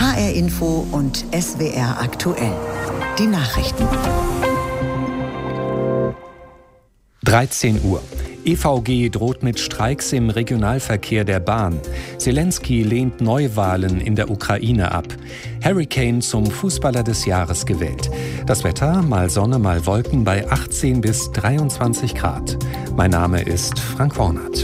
HR Info und SWR aktuell. Die Nachrichten. 13 Uhr. EVG droht mit Streiks im Regionalverkehr der Bahn. Zelensky lehnt Neuwahlen in der Ukraine ab. Harry Kane zum Fußballer des Jahres gewählt. Das Wetter, mal Sonne, mal Wolken bei 18 bis 23 Grad. Mein Name ist Frank Hornert.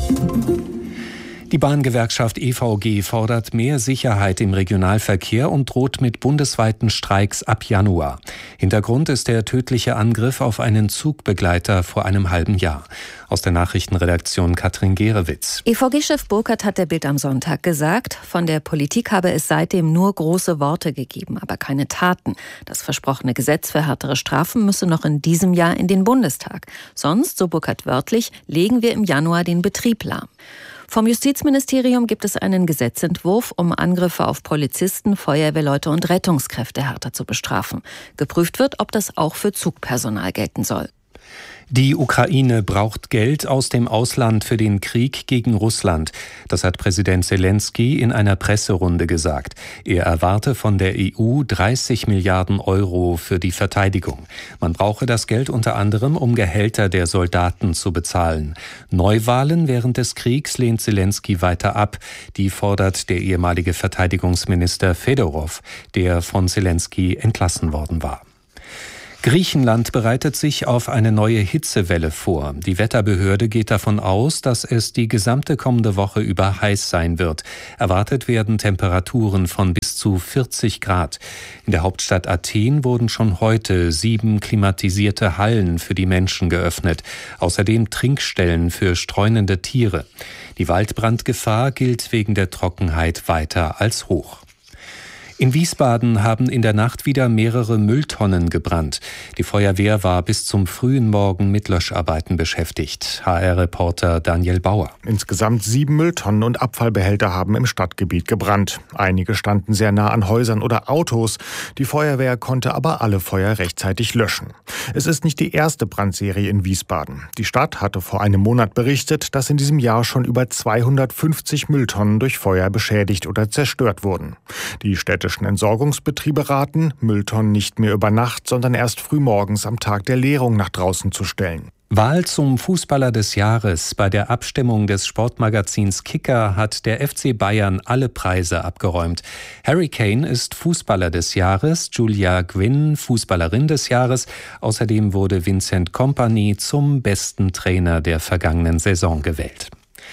Die Bahngewerkschaft EVG fordert mehr Sicherheit im Regionalverkehr und droht mit bundesweiten Streiks ab Januar. Hintergrund ist der tödliche Angriff auf einen Zugbegleiter vor einem halben Jahr. Aus der Nachrichtenredaktion Katrin Gerewitz. EVG-Chef Burkhardt hat der Bild am Sonntag gesagt, von der Politik habe es seitdem nur große Worte gegeben, aber keine Taten. Das versprochene Gesetz für härtere Strafen müsse noch in diesem Jahr in den Bundestag. Sonst, so Burkhardt wörtlich, legen wir im Januar den Betrieb lahm. Vom Justizministerium gibt es einen Gesetzentwurf, um Angriffe auf Polizisten, Feuerwehrleute und Rettungskräfte härter zu bestrafen. Geprüft wird, ob das auch für Zugpersonal gelten soll. Die Ukraine braucht Geld aus dem Ausland für den Krieg gegen Russland. Das hat Präsident Zelensky in einer Presserunde gesagt. Er erwarte von der EU 30 Milliarden Euro für die Verteidigung. Man brauche das Geld unter anderem, um Gehälter der Soldaten zu bezahlen. Neuwahlen während des Kriegs lehnt Zelensky weiter ab. Die fordert der ehemalige Verteidigungsminister Fedorov, der von Zelensky entlassen worden war. Griechenland bereitet sich auf eine neue Hitzewelle vor. Die Wetterbehörde geht davon aus, dass es die gesamte kommende Woche über heiß sein wird. Erwartet werden Temperaturen von bis zu 40 Grad. In der Hauptstadt Athen wurden schon heute 7 klimatisierte Hallen für die Menschen geöffnet. Außerdem Trinkstellen für streunende Tiere. Die Waldbrandgefahr gilt wegen der Trockenheit weiter als hoch. In Wiesbaden haben in der Nacht wieder mehrere Mülltonnen gebrannt. Die Feuerwehr war bis zum frühen Morgen mit Löscharbeiten beschäftigt. HR-Reporter Daniel Bauer. Insgesamt 7 Mülltonnen und Abfallbehälter haben im Stadtgebiet gebrannt. Einige standen sehr nah an Häusern oder Autos. Die Feuerwehr konnte aber alle Feuer rechtzeitig löschen. Es ist nicht die erste Brandserie in Wiesbaden. Die Stadt hatte vor einem Monat berichtet, dass in diesem Jahr schon über 250 Mülltonnen durch Feuer beschädigt oder zerstört wurden. Die städtischen Entsorgungsbetriebe raten, Mülltonnen nicht mehr über Nacht, sondern erst frühmorgens am Tag der Leerung nach draußen zu stellen. Wahl zum Fußballer des Jahres. Bei der Abstimmung des Sportmagazins Kicker hat der FC Bayern alle Preise abgeräumt. Harry Kane ist Fußballer des Jahres, Julia Gwynn Fußballerin des Jahres. Außerdem wurde Vincent Kompany zum besten Trainer der vergangenen Saison gewählt.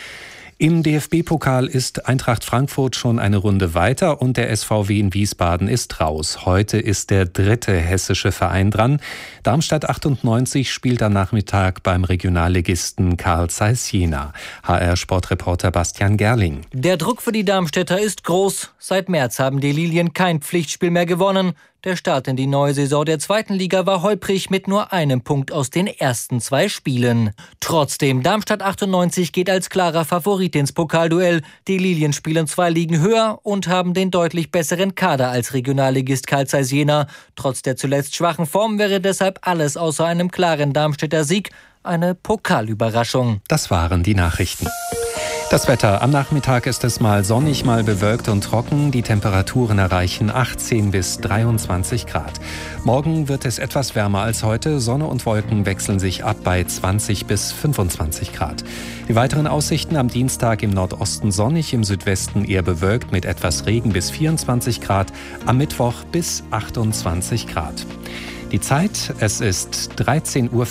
Im DFB-Pokal ist Eintracht Frankfurt schon eine Runde weiter und der SVW in Wiesbaden ist raus. Heute ist der 3. hessische Verein dran. Darmstadt 98 spielt am Nachmittag beim Regionalligisten Carl Zeiss Jena. HR-Sportreporter Bastian Gerling. Der Druck für die Darmstädter ist groß. Seit März haben die Lilien kein Pflichtspiel mehr gewonnen. Der Start in die neue Saison der 2. Liga war holprig mit nur einem Punkt aus den ersten 2 Spielen. Trotzdem, Darmstadt 98 geht als klarer Favorit ins Pokalduell. Die Lilien spielen 2 Ligen höher und haben den deutlich besseren Kader als Regionalligist Carl Zeiss Jena. Trotz der zuletzt schwachen Form wäre deshalb alles außer einem klaren Darmstädter Sieg eine Pokalüberraschung. Das waren die Nachrichten. Das Wetter. Am Nachmittag ist es mal sonnig, mal bewölkt und trocken. Die Temperaturen erreichen 18 bis 23 Grad. Morgen wird es etwas wärmer als heute. Sonne und Wolken wechseln sich ab bei 20 bis 25 Grad. Die weiteren Aussichten: am Dienstag im Nordosten sonnig, im Südwesten eher bewölkt mit etwas Regen bis 24 Grad. Am Mittwoch bis 28 Grad. Die Zeit, es ist 13:04 Uhr.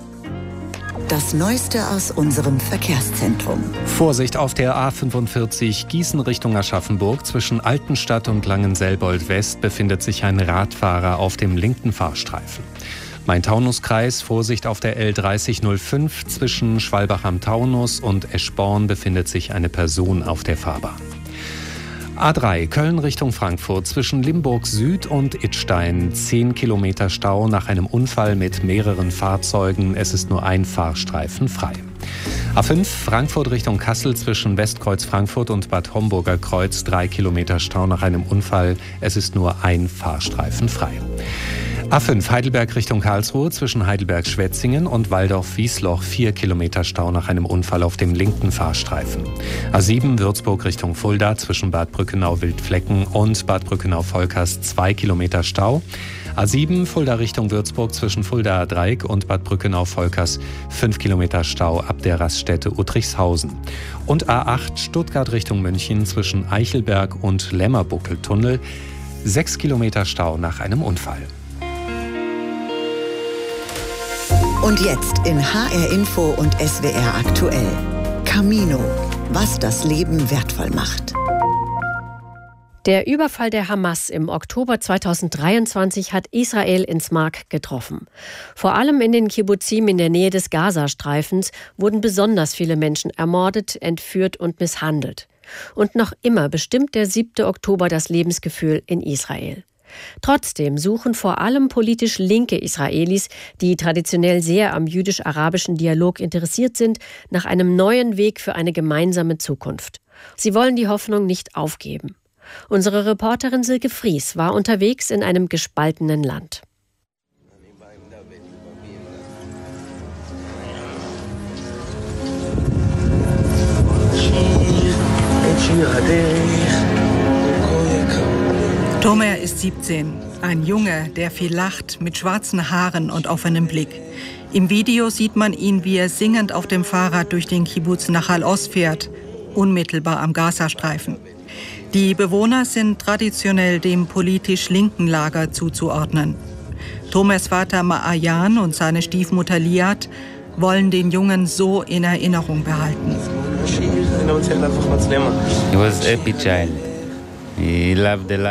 Das Neueste aus unserem Verkehrszentrum. Vorsicht auf der A45 Gießen Richtung Aschaffenburg. Zwischen Altenstadt und Langenselbold West befindet sich ein Radfahrer auf dem linken Fahrstreifen. Main-Taunus-Kreis, Vorsicht auf der L3005. Zwischen Schwalbach am Taunus und Eschborn befindet sich eine Person auf der Fahrbahn. A3 Köln Richtung Frankfurt zwischen Limburg Süd und Idstein 10 Kilometer Stau nach einem Unfall mit mehreren Fahrzeugen. Es ist nur ein Fahrstreifen frei. A5 Frankfurt Richtung Kassel zwischen Westkreuz Frankfurt und Bad Homburger Kreuz 3 Kilometer Stau nach einem Unfall. Es ist nur ein Fahrstreifen frei. A5 Heidelberg Richtung Karlsruhe zwischen Heidelberg-Schwetzingen und Walldorf-Wiesloch 4 Kilometer Stau nach einem Unfall auf dem linken Fahrstreifen. A7 Würzburg Richtung Fulda zwischen Bad Brückenau-Wildflecken und Bad Brückenau-Volkers 2 Kilometer Stau. A7 Fulda Richtung Würzburg zwischen Fuldaer Dreieck und Bad Brückenau-Volkers 5 Kilometer Stau ab der Raststätte Uttrichshausen. Und A8 Stuttgart Richtung München zwischen Eichelberg und Lämmerbuckeltunnel 6 Kilometer Stau nach einem Unfall. Und jetzt in HR Info und SWR aktuell. Camino, was das Leben wertvoll macht. Der Überfall der Hamas im Oktober 2023 hat Israel ins Mark getroffen. Vor allem in den Kibbuzim in der Nähe des Gazastreifens wurden besonders viele Menschen ermordet, entführt und misshandelt. Und noch immer bestimmt der 7. Oktober das Lebensgefühl in Israel. Trotzdem suchen vor allem politisch linke Israelis, die traditionell sehr am jüdisch-arabischen Dialog interessiert sind, nach einem neuen Weg für eine gemeinsame Zukunft. Sie wollen die Hoffnung nicht aufgeben. Unsere Reporterin Silke Fries war unterwegs in einem gespaltenen Land. Tomer ist 17, ein Junge, der viel lacht, mit schwarzen Haaren und offenem Blick. Im Video sieht man ihn, wie er singend auf dem Fahrrad durch den Kibbuz Nahal Oz fährt, unmittelbar am Gazastreifen. Die Bewohner sind traditionell dem politisch linken Lager zuzuordnen. Tomers Vater Ma'ayan und seine Stiefmutter Liat wollen den Jungen so in Erinnerung behalten. He was a happy child. He loved the life.